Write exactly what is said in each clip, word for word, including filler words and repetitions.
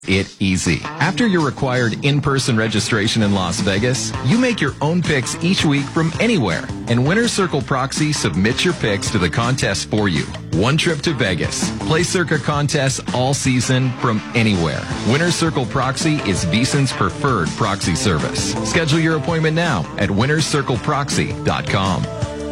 it easy. After your required in-person registration in Las Vegas, you make your own picks each week from anywhere, and Winner's Circle Proxy submits your picks to the contest for you. One trip to Vegas. Play Circa contests all season from anywhere. Winner's Circle Proxy is VSiN's preferred proxy service. Schedule your appointment now at winners circle proxy dot com.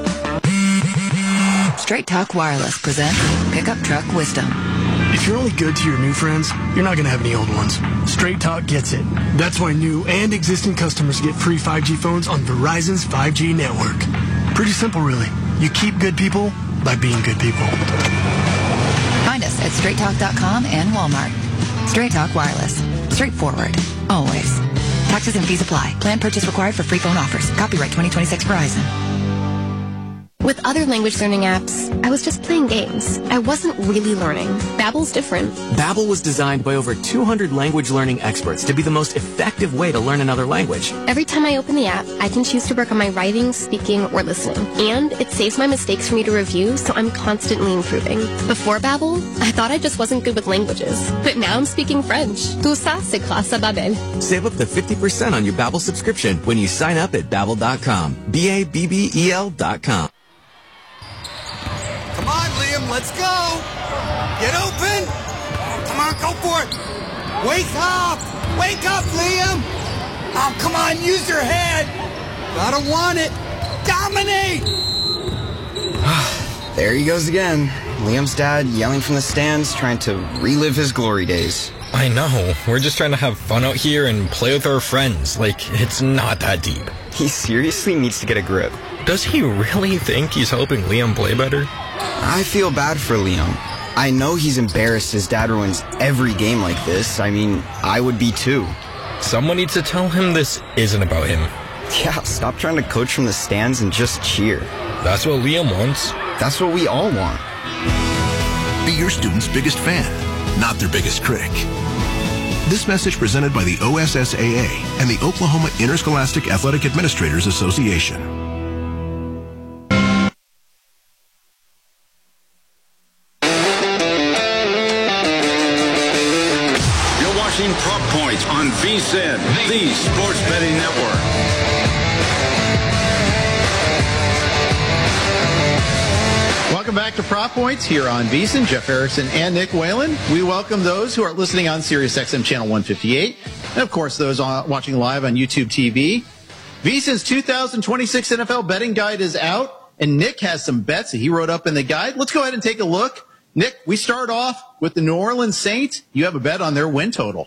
Straight Talk Wireless presents Pickup Truck Wisdom. If you're only good to your new friends, you're not going to have any old ones. Straight Talk gets it. That's why new and existing customers get free five G phones on Verizon's five G network. Pretty simple, really. You keep good people by being good people. Find us at straight talk dot com and Walmart. Straight Talk Wireless. Straightforward. Always. Taxes and fees apply. Plan purchase required for free phone offers. Copyright twenty twenty-six Verizon. With other language learning apps, I was just playing games. I wasn't really learning. Babbel's different. Babbel was designed by over two hundred language learning experts to be the most effective way to learn another language. Every time I open the app, I can choose to work on my writing, speaking, or listening. And it saves my mistakes for me to review, so I'm constantly improving. Before Babbel, I thought I just wasn't good with languages. But now I'm speaking French. Tout ça, c'est grâce à Babbel. Save up to fifty percent on your Babbel subscription when you sign up at babbel dot com. B A B B E L dot com. Come on, Liam, let's go. Get open. Come on, go for it. Wake up. Wake up, Liam. Oh, come on, use your head. Gotta want it. Dominate. There he goes again. Liam's dad yelling from the stands, trying to relive his glory days. I know. We're just trying to have fun out here and play with our friends. Like, it's not that deep. He seriously needs to get a grip. Does he really think he's helping Liam play better? I feel bad for Liam. I know he's embarrassed his dad ruins every game like this. I mean, I would be too. Someone needs to tell him this isn't about him. Yeah, stop trying to coach from the stands and just cheer. That's what Liam wants. That's what we all want. Be your student's biggest fan, not their biggest critic. This message presented by the O S S A A and the Oklahoma Interscholastic Athletic Administrators Association. Prop Points on VSiN, the Sports Betting Network. Welcome back to Prop Points here on VSiN. Jeff Harrison and Nick Whalen. We welcome those who are listening on SiriusXM Channel one fifty-eight, and of course those watching live on YouTube T V. VSiN's two thousand twenty-six N F L betting guide is out, and Nick has some bets that he wrote up in the guide. Let's go ahead and take a look. Nick, we start off with the New Orleans Saints. You have a bet on their win total.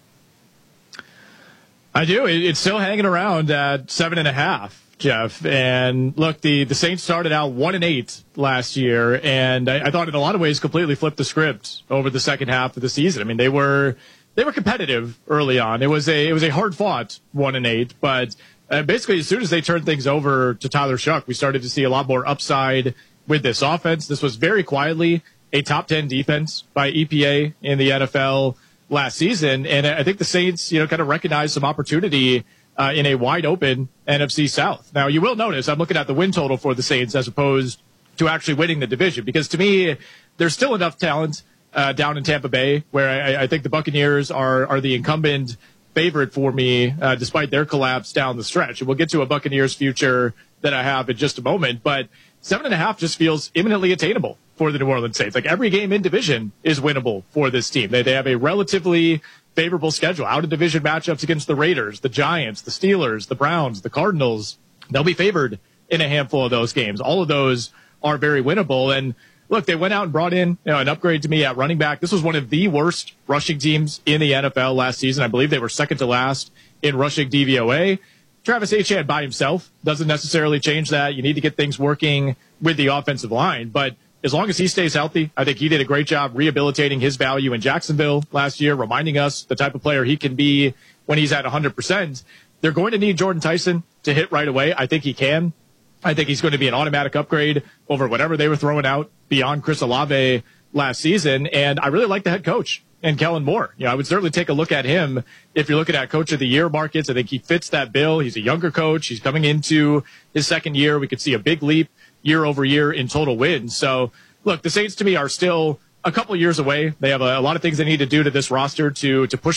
I do. It's still hanging around at seven and a half, Jeff. And look, the, the Saints started out one and eight last year, and I, I thought in a lot of ways completely flipped the script over the second half of the season. I mean, they were they were competitive early on. It was a it was a hard fought one and eight, but uh, basically as soon as they turned things over to Tyler Shuck, we started to see a lot more upside with this offense. This was very quietly a top ten defense by E P A in the N F L last season, and I think the Saints, you know, kind of recognized some opportunity uh, in a wide open N F C South. Now, you will notice I'm looking at the win total for the Saints as opposed to actually winning the division, because to me, there's still enough talent uh, down in Tampa Bay where I, I think the Buccaneers are are the incumbent favorite for me, uh, despite their collapse down the stretch. And we'll get to a Buccaneers future that I have in just a moment, but seven and a half just feels imminently attainable for the New Orleans Saints. Like, every game in division is winnable for this team. They, they have a relatively favorable schedule. Out of division matchups against the Raiders, the Giants, the Steelers, the Browns, the Cardinals. They'll be favored in a handful of those games. All of those are very winnable. And look, they went out and brought in, you know, an upgrade to me at running back. This was one of the worst rushing teams in the N F L last season. I believe they were second to last in rushing D V O A. Travis Etienne by himself doesn't necessarily change that. You need to get things working with the offensive line, but as long as he stays healthy, I think he did a great job rehabilitating his value in Jacksonville last year, reminding us the type of player he can be when he's at one hundred percent. They're going to need Jordan Tyson to hit right away. I think he can. I think he's going to be an automatic upgrade over whatever they were throwing out beyond Chris Olave last season. And I really like the head coach and Kellen Moore. You know, I would certainly take a look at him if you're looking at coach of the year markets. I think he fits that bill. He's a younger coach. He's coming into his second year. We could see a big leap year over year in total wins. So look, the Saints to me are still a couple years away. They have a, a lot of things they need to do to this roster to to push